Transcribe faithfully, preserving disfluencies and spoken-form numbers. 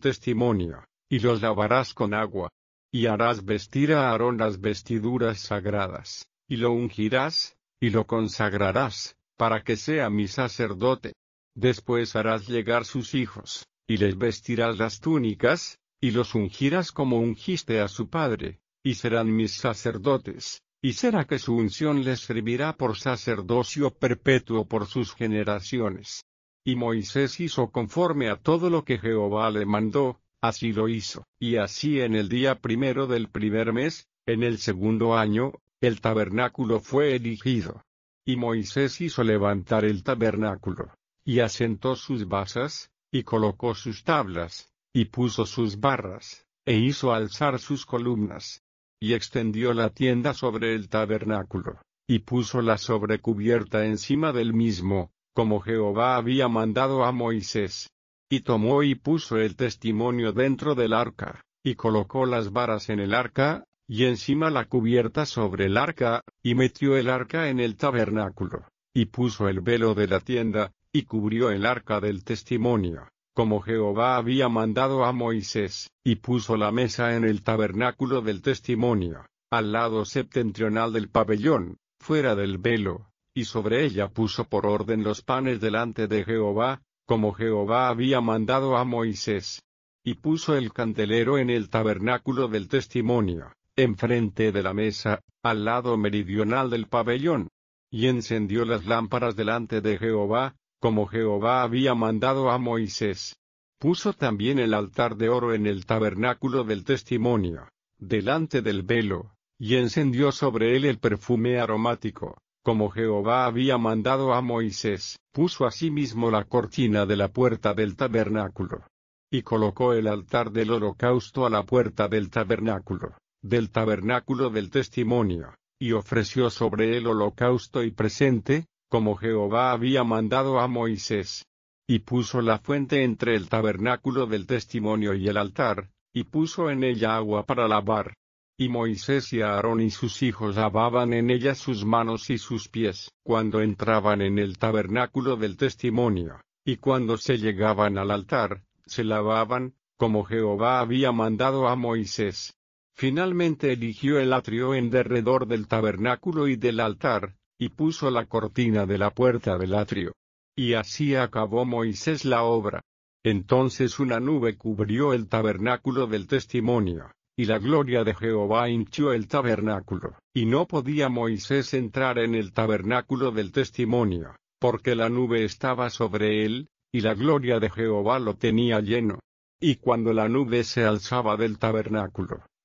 testimonio, y los lavarás con agua. Y harás vestir a Aarón las vestiduras sagradas, y lo ungirás, y lo consagrarás, para que sea mi sacerdote. Después harás llegar sus hijos, y les vestirás las túnicas, y los ungirás como ungiste a su padre, y serán mis sacerdotes, y será que su unción les servirá por sacerdocio perpetuo por sus generaciones. Y Moisés hizo conforme a todo lo que Jehová le mandó, así lo hizo. Y así en el día primero del primer mes, en el segundo año, el tabernáculo fue erigido. Y Moisés hizo levantar el tabernáculo, y asentó sus basas, y colocó sus tablas, y puso sus barras, e hizo alzar sus columnas. Y extendió la tienda sobre el tabernáculo, y puso la sobrecubierta encima del mismo, como Jehová había mandado a Moisés. Y tomó y puso el testimonio dentro del arca, y colocó las varas en el arca, y encima la cubierta sobre el arca, y metió el arca en el tabernáculo, y puso el velo de la tienda, y cubrió el arca del testimonio, como Jehová había mandado a Moisés, y puso la mesa en el tabernáculo del testimonio, al lado septentrional del pabellón, fuera del velo, y sobre ella puso por orden los panes delante de Jehová, como Jehová había mandado a Moisés. Y puso el candelero en el tabernáculo del testimonio, enfrente de la mesa, al lado meridional del pabellón. Y encendió las lámparas delante de Jehová, como Jehová había mandado a Moisés. Puso también el altar de oro en el tabernáculo del testimonio, delante del velo, y encendió sobre él el perfume aromático, como Jehová había mandado a Moisés. Puso asimismo la cortina de la puerta del tabernáculo. Y colocó el altar del holocausto a la puerta del tabernáculo, del tabernáculo del testimonio, y ofreció sobre él holocausto y presente, como Jehová había mandado a Moisés. Y puso la fuente entre el tabernáculo del testimonio y el altar, y puso en ella agua para lavar. Y Moisés y Aarón y sus hijos lavaban en ella sus manos y sus pies, cuando entraban en el tabernáculo del testimonio, y cuando se llegaban al altar, se lavaban, como Jehová había mandado a Moisés. Finalmente eligió el atrio en derredor del tabernáculo y del altar, y puso la cortina de la puerta del atrio. Y así acabó Moisés la obra. Entonces una nube cubrió el tabernáculo del testimonio, y la gloria de Jehová hinchió el tabernáculo, y no podía Moisés entrar en el tabernáculo del testimonio, porque la nube estaba sobre él, y la gloria de Jehová lo tenía lleno. Y cuando la nube se alzaba del tabernáculo,